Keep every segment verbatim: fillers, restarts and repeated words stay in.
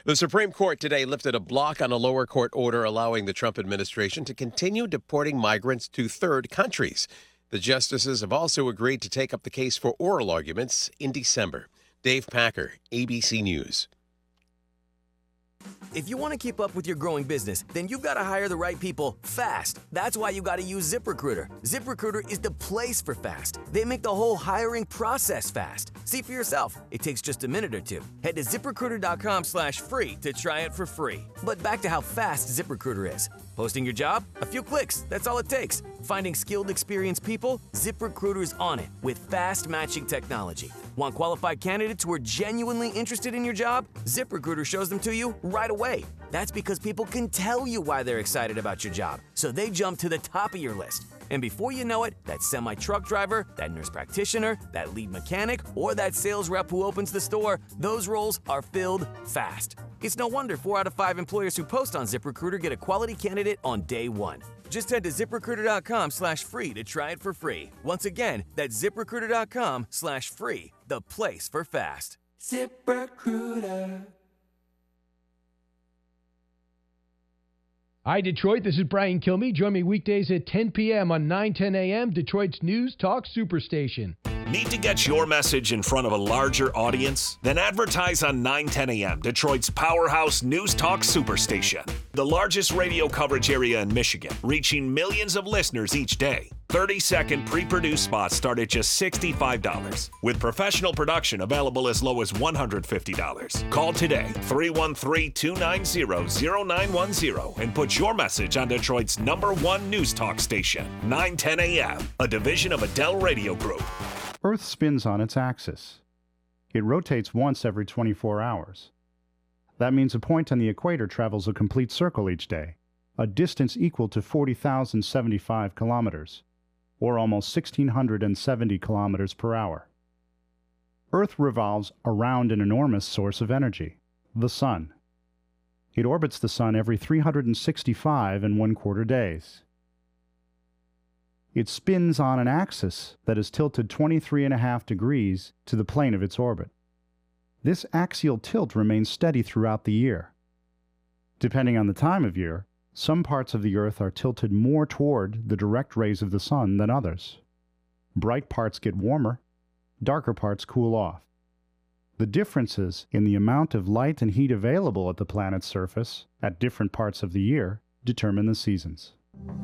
The Supreme Court today lifted a block on a lower court order allowing the Trump administration to continue deporting migrants to third countries. The justices have also agreed to take up the case for oral arguments in December. Dave Packer, A B C News. If you want to keep up with your growing business, then you've got to hire the right people fast. That's why you got to use ZipRecruiter. ZipRecruiter is the place for fast. They make the whole hiring process fast. See for yourself. It takes just a minute or two. Head to ZipRecruiter.com slash free to try it for free. But back to how fast ZipRecruiter is. Posting your job? A few clicks. That's all it takes. Finding skilled, experienced people? ZipRecruiter's on it with fast matching technology. Want qualified candidates who are genuinely interested in your job? ZipRecruiter shows them to you right away. That's because people can tell you why they're excited about your job, so they jump to the top of your list. And before you know it, that semi-truck driver, that nurse practitioner, that lead mechanic, or that sales rep who opens the store, those roles are filled fast. It's no wonder four out of five employers who post on ZipRecruiter get a quality candidate on day one. Just head to ZipRecruiter.com slash free to try it for free. Once again, that's ZipRecruiter.com slash free, the place for fast. ZipRecruiter. Hi, Detroit. This is Brian Kilmeade. Join me weekdays at ten p.m. on nine ten a.m., Detroit's News Talk Superstation. Need to get your message in front of a larger audience? Then advertise on nine ten a.m., Detroit's powerhouse News Talk Superstation. The largest radio coverage area in Michigan, reaching millions of listeners each day. thirty-second pre-produced spots start at just sixty-five dollars, with professional production available as low as one hundred fifty dollars. Call today, three one three, two nine zero, zero nine one zero, and put your message on Detroit's number one news talk station, nine ten a.m., a division of Adele Radio Group. Earth spins on its axis. It rotates once every twenty-four hours. That means a point on the equator travels a complete circle each day, a distance equal to forty thousand seventy-five kilometers, or almost one thousand six hundred seventy kilometers per hour. Earth revolves around an enormous source of energy, the Sun. It orbits the Sun every three hundred sixty-five and one quarter days. It spins on an axis that is tilted twenty-three and a half degrees to the plane of its orbit. This axial tilt remains steady throughout the year. Depending on the time of year, some parts of the Earth are tilted more toward the direct rays of the Sun than others. Bright parts get warmer, darker parts cool off. The differences in the amount of light and heat available at the planet's surface at different parts of the year determine the seasons.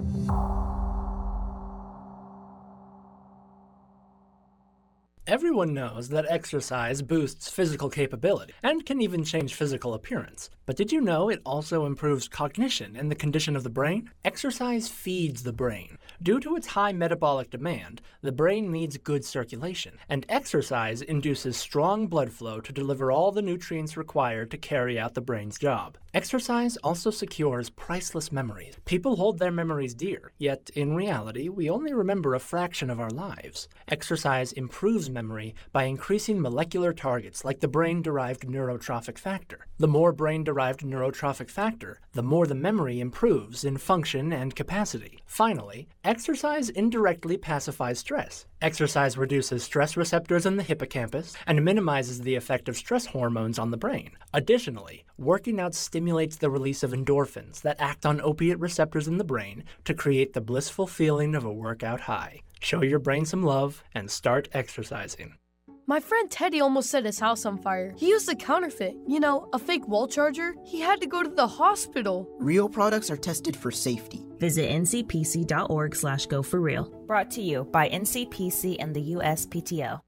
Everyone knows that exercise boosts physical capability and can even change physical appearance. But did you know it also improves cognition and the condition of the brain? Exercise feeds the brain. Due to its high metabolic demand, the brain needs good circulation, and exercise induces strong blood flow to deliver all the nutrients required to carry out the brain's job. Exercise also secures priceless memories. People hold their memories dear, yet in reality, we only remember a fraction of our lives. Exercise improves memory by increasing molecular targets like the brain-derived neurotrophic factor. The more brain-derived neurotrophic factor, the more the memory improves in function and capacity. Finally, exercise indirectly pacifies stress. Exercise reduces stress receptors in the hippocampus and minimizes the effect of stress hormones on the brain. Additionally, working out stimulates the release of endorphins that act on opiate receptors in the brain to create the blissful feeling of a workout high. Show your brain some love and start exercising. My friend Teddy almost set his house on fire. He used a counterfeit, you know, a fake wall charger. He had to go to the hospital. Real products are tested for safety. Visit ncpc.org slash go for real. Brought to you by N C P C and the U S P T O.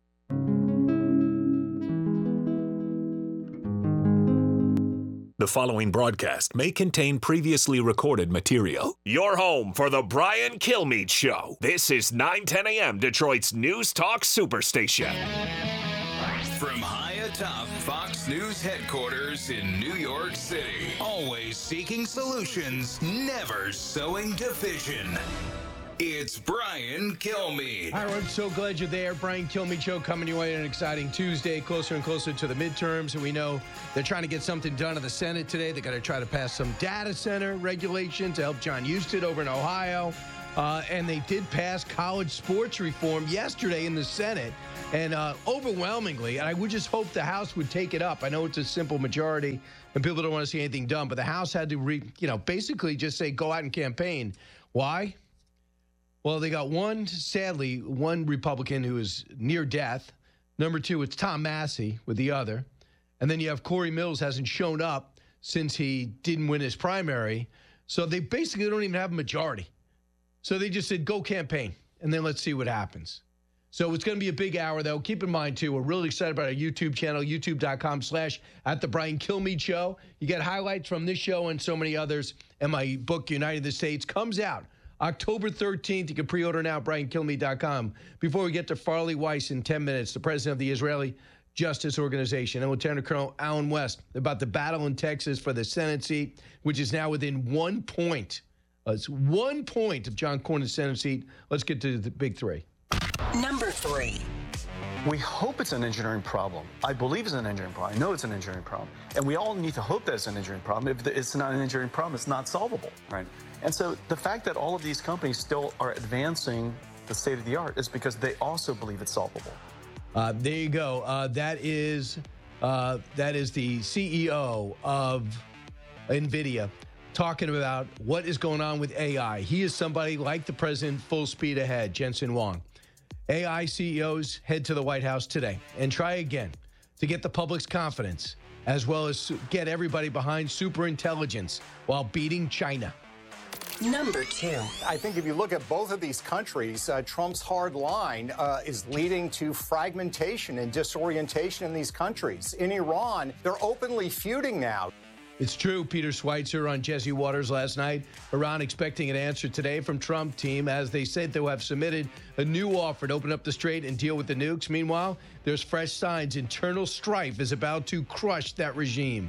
The following broadcast may contain previously recorded material. Your home for the Brian Kilmeade Show. This is nine ten a.m. Detroit's News Talk Superstation. From high atop Fox News headquarters in New York City. Always seeking solutions, never sowing division. It's Brian Kilmeade. All right, I'm so glad you're there. Brian Kilmeade Show coming your way on an exciting Tuesday, closer and closer to the midterms. And we know they're trying to get something done in the Senate today. They're going to try to pass some data center regulation to help John Husted over in Ohio. Uh, and they did pass college sports reform yesterday in the Senate. And uh, overwhelmingly, and I would just hope the House would take it up. I know it's a simple majority and people don't want to see anything done, but the House had to, re, you know, basically just say go out and campaign. Why? Well, they got one, sadly, one Republican who is near death. Number two, it's Tom Massey with the other. And then you have Corey Mills hasn't shown up since he didn't win his primary. So they basically don't even have a majority. So they just said, go campaign, and then let's see what happens. So it's going to be a big hour, though. Keep in mind, too, we're really excited about our YouTube channel, youtube.com slash at the Brian Kilmeade Show. You get highlights from this show and so many others. And my book, United the States, comes out October thirteenth. You can pre-order now at brian kilmeade dot com. Before we get to Farley Weiss in ten minutes, the president of the Israeli Justice Organization, and Lieutenant Colonel Alan West, about the battle in Texas for the Senate seat, which is now within one point. Uh, it's one point of John Cornyn's Senate seat. Let's get to the big three. Number three. We hope it's an engineering problem. I believe it's an engineering problem. I know it's an engineering problem. And we all need to hope that it's an engineering problem. If it's not an engineering problem, it's not solvable. Right. And so the fact that all of these companies still are advancing the state of the art is because they also believe it's solvable. Uh, there you go. Uh, that is uh, that is the C E O of NVIDIA talking about what is going on with A I. He is somebody like the president, full speed ahead, Jensen Huang. A I C E Os head to the White House today and try again to get the public's confidence, as well as get everybody behind superintelligence while beating China. Number two. I think if you look at both of these countries, uh, Trump's hard line uh, is leading to fragmentation and disorientation in these countries. In Iran, they're openly feuding now. It's true. Peter Schweitzer on Jesse Waters last night. Iran expecting an answer today from Trump team, as they said they'll have submitted a new offer to open up the strait and deal with the nukes. Meanwhile, there's fresh signs internal strife is about to crush that regime.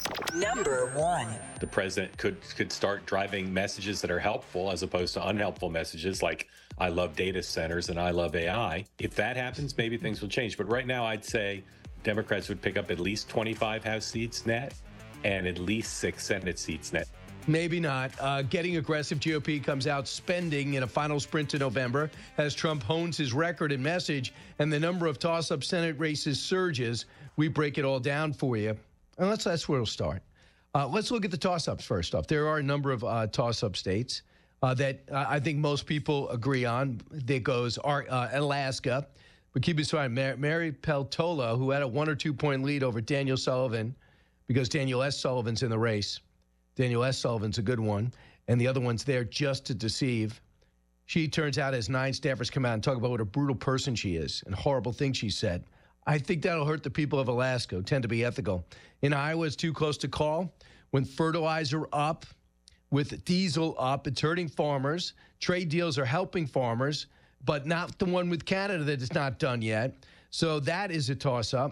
Number one. The president could could start driving messages that are helpful as opposed to unhelpful messages like I love data centers and I love A I. If that happens, maybe things will change. But right now, I'd say Democrats would pick up at least twenty-five House seats net and at least six Senate seats net. Maybe not. Uh, getting aggressive, G O P comes out spending in a final sprint to November as Trump hones his record and message, and the number of toss-up Senate races surges. We break it all down for you. And let's, that's where we'll start. Uh, let's look at the toss-ups first off. There are a number of uh, toss-up states uh, that uh, I think most people agree on. There goes our, uh, Alaska. But keep in mind, Mar- Mary Peltola, who had a one or two point lead over Daniel Sullivan, because Daniel S. Sullivan's in the race. Daniel S. Sullivan's a good one, and the other one's there just to deceive. She turns out as nine staffers come out and talk about what a brutal person she is and horrible things she said. I think that'll hurt the people of Alaska, who tend to be ethical. In Iowa, it's too close to call. When fertilizer up, with diesel up, it's hurting farmers. Trade deals are helping farmers, but not the one with Canada that is not done yet. So that is a toss-up.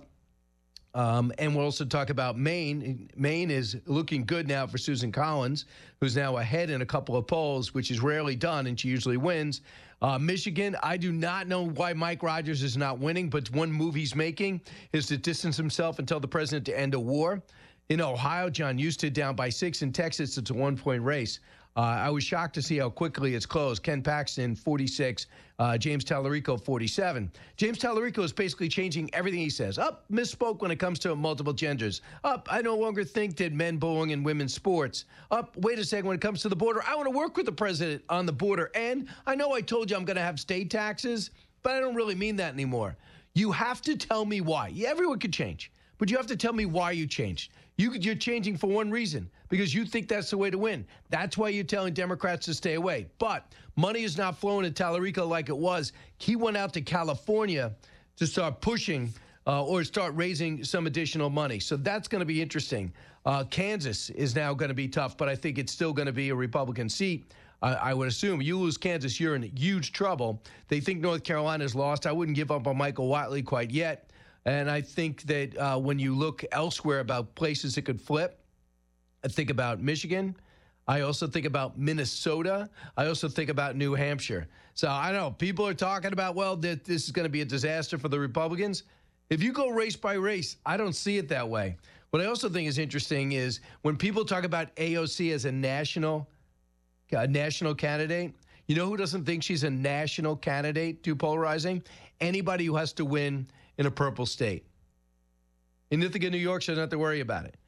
Um, and we'll also talk about Maine. Maine is looking good now for Susan Collins, who's now ahead in a couple of polls, which is rarely done, and she usually wins. Uh, Michigan, I do not know why Mike Rogers is not winning, but one move he's making is to distance himself and tell the president to end a war. In Ohio, John Husted down by six. In Texas, it's a one-point race. Uh, I was shocked to see how quickly it's closed. Ken Paxton, forty-six. Uh, James Tallarico, forty-seven. James Tallarico is basically changing everything he says. Up, oh, misspoke when it comes to multiple genders. Up, oh, I no longer think that men belong in women's sports. Up, oh, wait a second, when it comes to the border, I want to work with the president on the border. And I know I told you I'm going to have state taxes, but I don't really mean that anymore. You have to tell me why. Yeah, everyone could change, but you have to tell me why you changed. You, you're changing for one reason, because you think that's the way to win. That's why you're telling Democrats to stay away. But money is not flowing to Tallarico like it was. He went out to California to start pushing uh, or start raising some additional money. So that's going to be interesting. Uh, Kansas is now going to be tough, but I think it's still going to be a Republican seat. Uh, I would assume you lose Kansas, you're in huge trouble. They think North Carolina's lost. I wouldn't give up on Michael Whatley quite yet. And I think that uh, when you look elsewhere about places that could flip, I think about Michigan. I also think about Minnesota. I also think about New Hampshire. So I don't know. People are talking about, well, that this is going to be a disaster for the Republicans. If you go race by race, I don't see it that way. What I also think is interesting is when people talk about A O C as a national, a national candidate, you know who doesn't think she's a national candidate? Too polarizing? anybody who has to win in a purple state. In Ithaca, New York, so don't have to worry about it.